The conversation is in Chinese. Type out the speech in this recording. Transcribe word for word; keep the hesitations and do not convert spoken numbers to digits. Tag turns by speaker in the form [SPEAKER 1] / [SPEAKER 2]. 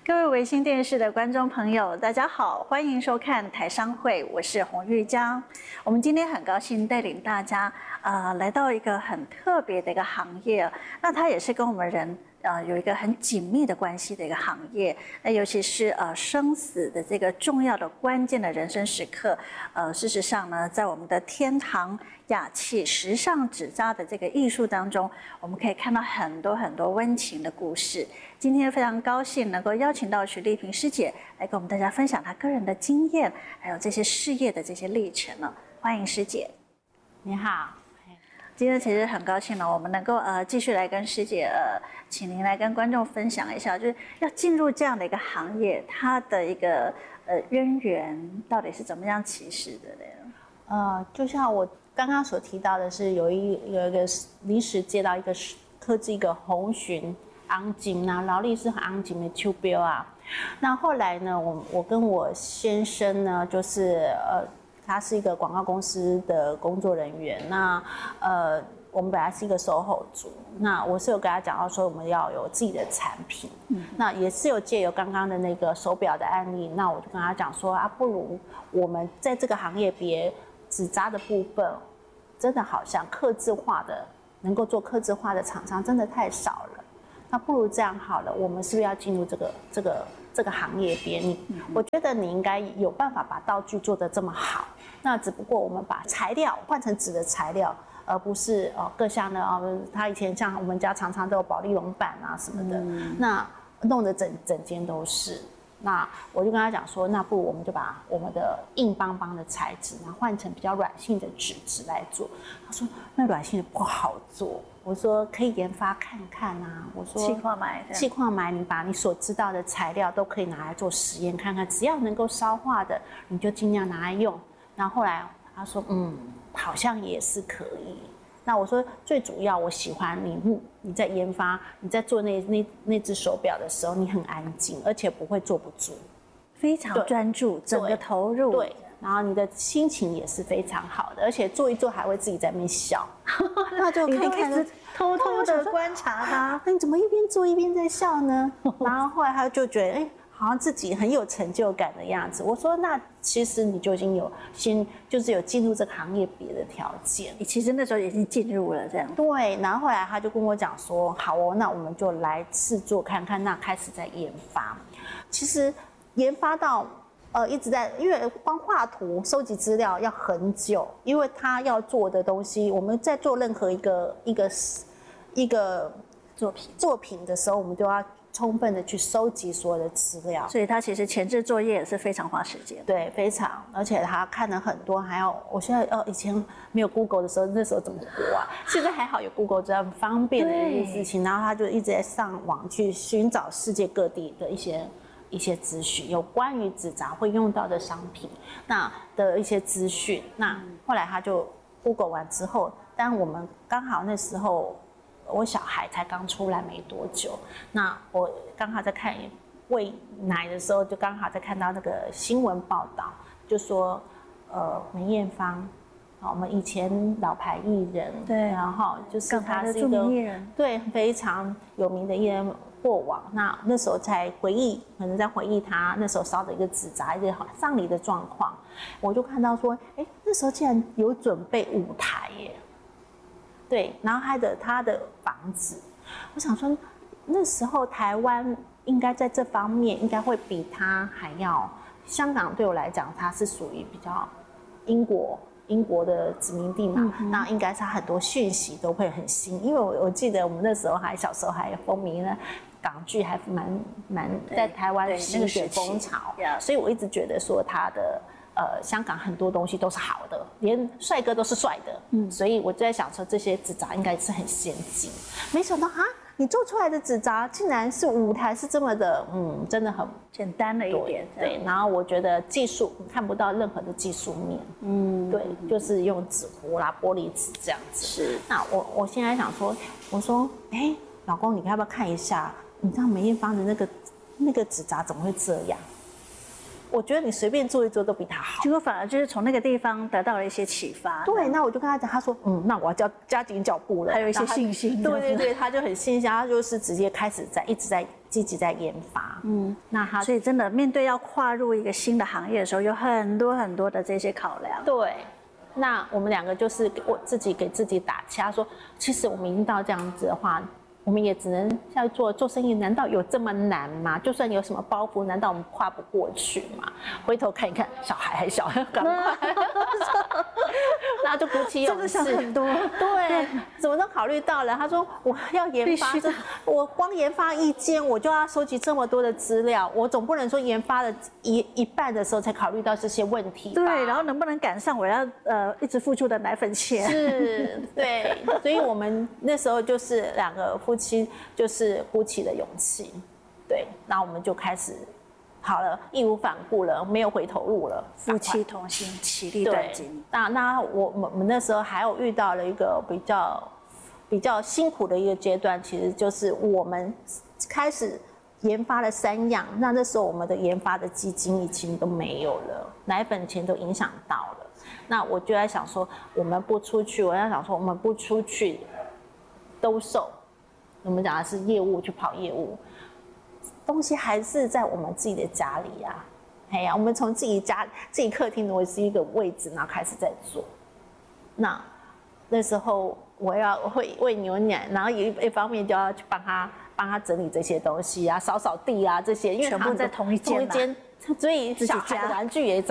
[SPEAKER 1] 各位微星电视的观众朋友，大家好，欢迎收看台商会，我是洪玉江。我们今天很高兴带领大家，呃，来到一个很特别的一个行业，那它也是跟我们人。呃，有一个很紧密的关系的一个行业，那尤其是呃生死的这个重要的关键的人生时刻，呃，事实上呢，在我们的天堂雅器时尚纸扎的这个艺术当中，我们可以看到很多很多温情的故事。今天非常高兴能够邀请到徐丽萍师姐来跟我们大家分享她个人的经验，还有这些事业的这些历程呢。欢迎师姐。
[SPEAKER 2] 你好。
[SPEAKER 1] 今天其实很高兴呢，我们能够呃继续来跟师姐呃，请您来跟观众分享一下，就是要进入这样的一个行业，它的一个呃渊源到底是怎么样起始的呢？
[SPEAKER 2] 呃，就像我刚刚所提到的是，有一有一个临时接到一个科技一个红鲟昂金啊，劳力士和昂金的手表啊。那后来呢，我我跟我先生呢，就是呃。他是一个广告公司的工作人员，那呃，我们本来是一个售后组，那我是有跟他讲到说我们要有自己的产品，嗯，那也是有借由刚刚的那个手表的案例，那我就跟他讲说啊，不如我们在这个行业别纸扎的部分，真的好像客制化的能够做客制化的厂商真的太少了，那不如这样好了，我们是不是要进入这个这个这个行业别？你，嗯、我觉得你应该有办法把道具做得这么好。那只不过我们把材料换成纸的材料，而不是哦各项的啊，他以前像我们家常常都有保丽龙板啊什么的，嗯、那弄得整整间都是。那我就跟他讲说，那不如我们就把我们的硬邦邦的材质，然后换成比较软性的纸质来做。他说那软性的不好做。我说可以研发看看啊。我说
[SPEAKER 1] 气化埋，
[SPEAKER 2] 气化埋，你把你所知道的材料都可以拿来做实验看看，只要能够烧化的，你就尽量拿来用。然后后来他说，嗯，好像也是可以。那我说最主要，我喜欢你，你在研发，你在做那那那只手表的时候，你很安静，而且不会坐不住，
[SPEAKER 1] 非常专注，整个投入。
[SPEAKER 2] 对，然后你的心情也是非常好的，而且做一做还会自己在那边笑，那就看看着
[SPEAKER 1] 偷偷的观察他，
[SPEAKER 2] 那你怎么一边做一边在笑呢？然后后来他就觉得，哎。好像自己很有成就感的样子。我说，那其实你就已经有先就是有进入这个行业别的条件。
[SPEAKER 1] 你其实那时候已经进入了这样。
[SPEAKER 2] 对，然后后来他就跟我讲说，好哦，那我们就来试做看看。那开始在研发，其实研发到呃一直在，因为光画图、收集资料要很久，因为他要做的东西，我们在做任何一个一个一个
[SPEAKER 1] 作品
[SPEAKER 2] 作品的时候，我们都要。充分的去收集所有的资料，
[SPEAKER 1] 所以他其实前置作业也是非常花时间。
[SPEAKER 2] 对，非常，而且他看了很多，还要我现在哦，以前没有 Google 的时候，那时候怎么活啊？现在还好有 Google 这样很方便的一件事情，然后他就一直在上网去寻找世界各地的一些一些资讯，有关于纸扎会用到的商品那的一些资讯。那后来他就 Google 完之后，但我们刚好那时候。我小孩才刚出来没多久，那我刚好在看喂奶的时候，就刚好在看到那个新闻报道，就说，呃，梅艳芳，啊，我们以前老牌艺人，
[SPEAKER 1] 对，
[SPEAKER 2] 然后就是他是一个
[SPEAKER 1] 艺人，
[SPEAKER 2] 对，非常有名的艺人过往。那那时候才回忆，可能在回忆他那时候烧的一个纸扎，一个葬礼的状况，我就看到说，哎，那时候竟然有准备舞台耶。对，然后他的他的房子，我想说，那时候台湾应该在这方面应该会比他还要。香港对我来讲，它是属于比较英国英国的殖民地嘛，嗯、那应该是很多讯息都会很新。因为我我记得我们那时候还小时候还风靡呢，港剧还蛮蛮在台湾席卷风潮，所以我一直觉得说他的。呃，香港很多东西都是好的，连帅哥都是帅的，嗯，所以我就在想说，这些纸扎应该是很先进。没想到啊，你做出来的纸扎竟然是舞台是这么的，嗯，真的很
[SPEAKER 1] 简单了一点。
[SPEAKER 2] 对，然后我觉得技术看不到任何的技术面，嗯，对，就是用纸糊啦、玻璃纸这样子。
[SPEAKER 1] 是。
[SPEAKER 2] 那我我现在想说，我说，哎，老公，你要不要看一下？你知道梅艳芳的那个那个纸扎怎么会这样？ 我觉得你随便做一做都比他好。
[SPEAKER 1] 结果反而就是从那个地方得到了一些启发。
[SPEAKER 2] 对，那我就跟他讲，他说，嗯，那我要加加紧脚步了，
[SPEAKER 1] 还有一些信心。
[SPEAKER 2] 对对对，他就很信心，他就是直接开始在一直在积极在研发。嗯，那他
[SPEAKER 1] 所以真的面对要跨入一个新的行业的时候，有很多很多的这些考量。
[SPEAKER 2] 对。那我们两个就是我自己给自己打气，他说，其实我们已经到这样子的话，我们也只能下去做做生意，难道有这么难吗？就算有什么包袱，难道我们跨不过去吗？回头看一看，小孩还小，赶快，然后就鼓起勇气，
[SPEAKER 1] 真的想很多。
[SPEAKER 2] 对，怎么都考虑到了。他说我要研发这，我光研发一间，我就要收集这么多的资料，我总不能说研发了一一半的时候才考虑到这些问题吧。
[SPEAKER 1] 对，然后能不能赶上我要呃一直付出的奶粉钱？
[SPEAKER 2] 是，对，所以我们那时候就是两个夫妻，就是鼓起了勇气，对，然后我们就开始好了，义无反顾了，没有回头路了，
[SPEAKER 1] 夫妻同心，其利断金。
[SPEAKER 2] 那那我我们那时候还有遇到了一个比较比较辛苦的一个阶段，其实就是我们开始研发了三样，那那时候我们的研发的基金已经都没有了，奶粉钱都影响到了。那我就在想说，我们不出去，我在想说，我们不出去兜售，我们讲的是业务，去跑业务，东西还是在我们自己的家里啊。哎呀，我们从自己家、自己客厅挪出一个位置，然后开始在做。那那时候我要会喂牛奶，然后一一方面就要去帮他帮他整理这些东西啊，扫扫地啊这些，因为
[SPEAKER 1] 全部在同一间，
[SPEAKER 2] 同一间，所以小孩的玩具也